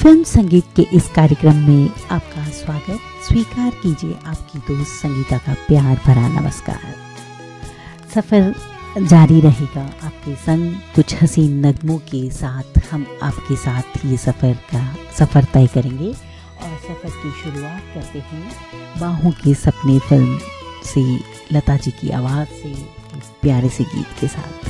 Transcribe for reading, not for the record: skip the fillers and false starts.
Film संगीत के इस कार्यक्रम में आपका स्वागत। स्वीकार कीजिए आपकी दोस्त संगीता का प्यार भरा नमस्कार। सफ़र जारी रहेगा आपके संग, कुछ हसीन नगमों के साथ हम आपके साथ ये सफ़र तय करेंगे। और सफ़र की शुरुआत करते हैं बाहों के सपने फिल्म से, लता जी की आवाज़ से, एक प्यारे से गीत के साथ।